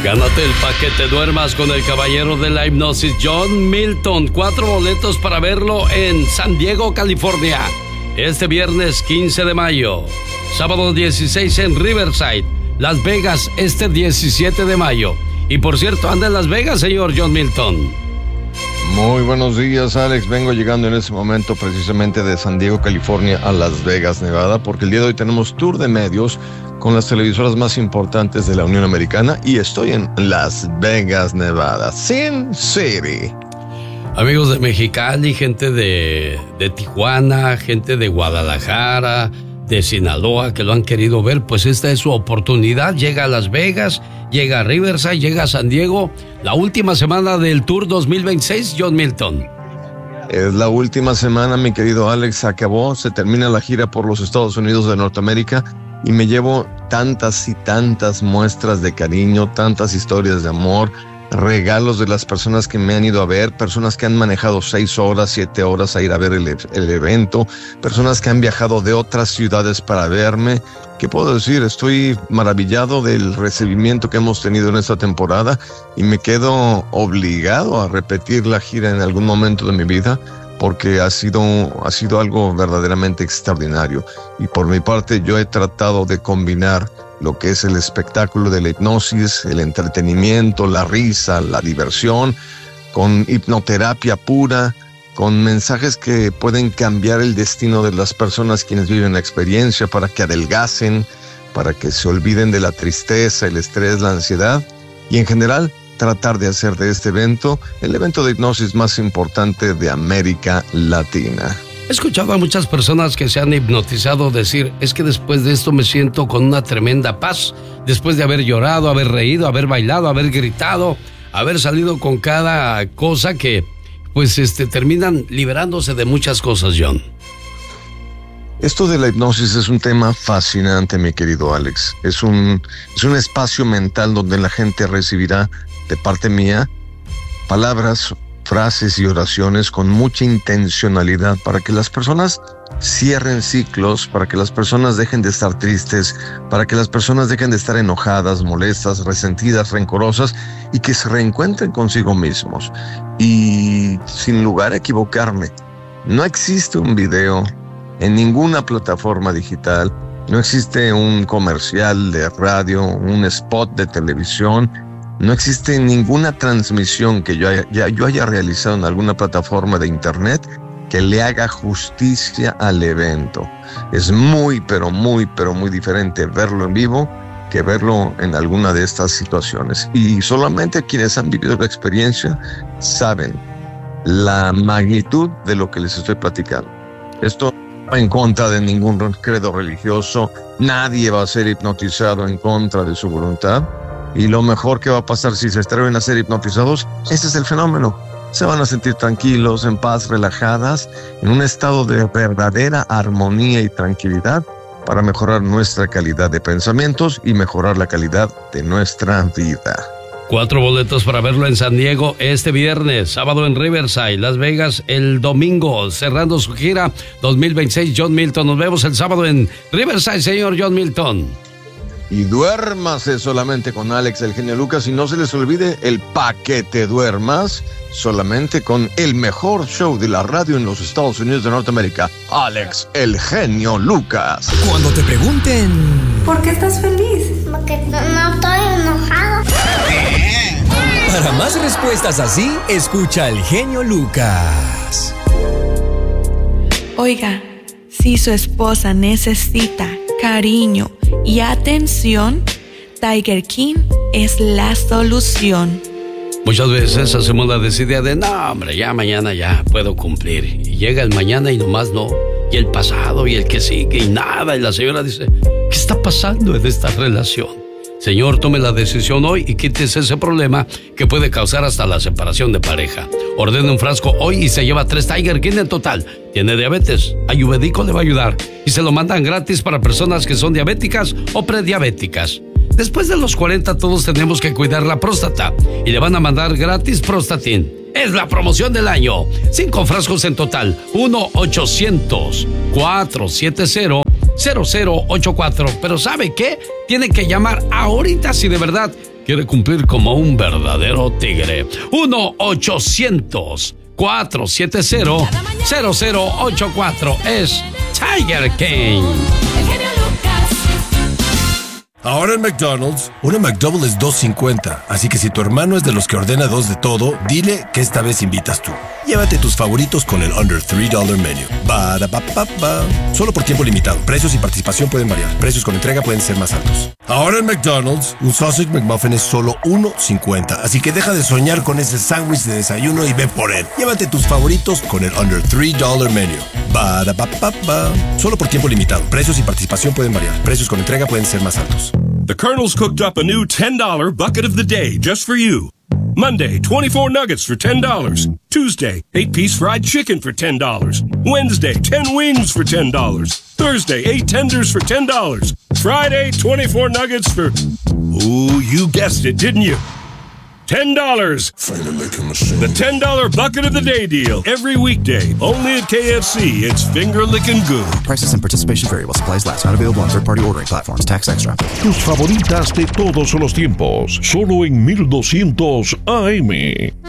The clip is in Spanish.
Gánate el paquete duermas con el caballero de la hipnosis, John Milton. 4 boletos para verlo en San Diego, California, este viernes 15 de mayo. Sábado 16 en Riverside, Las Vegas, este 17 de mayo. Y por cierto, anda en Las Vegas, señor John Milton. Muy buenos días, Alex. Vengo llegando en este momento precisamente de San Diego, California, a Las Vegas, Nevada, porque el día de hoy tenemos tour de medios con las televisoras más importantes de la Unión Americana y estoy en Las Vegas, Nevada, Sin City. Amigos de Mexicali, gente de Tijuana, gente de Guadalajara, de Sinaloa, que lo han querido ver, pues esta es su oportunidad. Llega a Las Vegas, llega a Riverside, llega a San Diego, la última semana del Tour 2026, John Milton. Es la última semana, mi querido Alex, acabó, se termina la gira por los Estados Unidos de Norteamérica y me llevo tantas y tantas muestras de cariño, tantas historias de amor, regalos de las personas que me han ido a ver, personas que han manejado 6 horas, 7 horas a ir a ver el evento, personas que han viajado de otras ciudades para verme. ¿Qué puedo decir? Estoy maravillado del recibimiento que hemos tenido en esta temporada y me quedo obligado a repetir la gira en algún momento de mi vida porque ha sido algo verdaderamente extraordinario. Y por mi parte yo he tratado de combinar lo que es el espectáculo de la hipnosis, el entretenimiento, la risa, la diversión, con hipnoterapia pura, con mensajes que pueden cambiar el destino de las personas quienes viven la experiencia para que adelgacen, para que se olviden de la tristeza, el estrés, la ansiedad y en general tratar de hacer de este evento el evento de hipnosis más importante de América Latina. He escuchado a muchas personas que se han hipnotizado decir, es que después de esto me siento con una tremenda paz, después de haber llorado, haber reído, haber bailado, haber gritado, haber salido con cada cosa que, pues, terminan liberándose de muchas cosas, John. Esto de la hipnosis es un tema fascinante, mi querido Alex. Es un espacio mental donde la gente recibirá de parte mía palabras, frases y oraciones con mucha intencionalidad para que las personas cierren ciclos, para que las personas dejen de estar tristes, para que las personas dejen de estar enojadas, molestas, resentidas, rencorosas y que se reencuentren consigo mismos. Y sin lugar a equivocarme, no existe un video en ninguna plataforma digital, no existe un comercial de radio, un spot de televisión, no existe ninguna transmisión que yo haya realizado en alguna plataforma de internet que le haga justicia al evento. Es muy, pero muy diferente verlo en vivo que verlo en alguna de estas situaciones. Y solamente quienes han vivido la experiencia saben la magnitud de lo que les estoy platicando. Esto no va en contra de ningún credo religioso, nadie va a ser hipnotizado en contra de su voluntad. Y lo mejor que va a pasar si se atreven a ser hipnotizados, ese es el fenómeno. Se van a sentir tranquilos, en paz, relajadas, en un estado de verdadera armonía y tranquilidad para mejorar nuestra calidad de pensamientos y mejorar la calidad de nuestra vida. 4 boletos para verlo en San Diego este viernes, sábado en Riverside, Las Vegas el domingo, cerrando su gira 2026, John Milton. Nos vemos el sábado en Riverside, señor John Milton. Y duérmase solamente con Alex, el genio Lucas, y no se les olvide el paquete duermas solamente con el mejor show de la radio en los Estados Unidos de Norteamérica, Alex, el genio Lucas. Cuando te pregunten... ¿Por qué estás feliz? Porque no estoy enojado. Para más respuestas así, escucha al genio Lucas. Oiga, si su esposa necesita cariño y atención, Tiger King es la solución. Muchas veces hacemos la desidia de, no, hombre, ya mañana ya puedo cumplir. Y llega el mañana y nomás no. Y el pasado y el que sigue y nada. Y la señora dice, ¿qué está pasando en esta relación? Señor, tome la decisión hoy y quítese ese problema que puede causar hasta la separación de pareja. Ordene un frasco hoy y se lleva 3 Tiger King en total. ¿Tiene diabetes? Ayurvédico le va a ayudar. Y se lo mandan gratis para personas que son diabéticas o prediabéticas. Después de los 40 todos tenemos que cuidar la próstata y le van a mandar gratis Prostatin. Es la promoción del año. 5 frascos en total. 1-800-470-0084. Pero ¿sabe qué? Tiene que llamar ahorita si de verdad quiere cumplir como un verdadero tigre. 1-800-470-0084 es Tiger King. Ahora en McDonald's, una McDouble es $2.50, así que si tu hermano es de los que ordena 2 de todo, dile que esta vez invitas tú. Llévate tus favoritos con el Under $3 Menu. Ba-da-ba-ba-ba. Solo por tiempo limitado. Precios y participación pueden variar. Precios con entrega pueden ser más altos. Ahora en McDonald's, un Sausage McMuffin es solo $1.50, así que deja de soñar con ese sándwich de desayuno y ve por él. Llévate tus favoritos con el Under $3 Menu. Ba-da-ba-ba-ba. Solo por tiempo limitado. Precios y participación pueden variar. Precios con entrega pueden ser más altos. The Colonel's cooked up a new $10 bucket of the day just for you. Monday, 24 nuggets for $10. Tuesday, 8-piece fried chicken for $10. Wednesday, 10 wings for $10. Thursday, 8 tenders for $10. Friday, 24 nuggets for... Ooh, you guessed it, didn't you? $10. The $10 bucket of the day deal. Every weekday. Only at KFC. It's finger licking good. Prices and participation vary while supplies last. Not available on third-party ordering platforms. Tax extra. Tus favoritas de todos los tiempos. Solo en 1200 AM.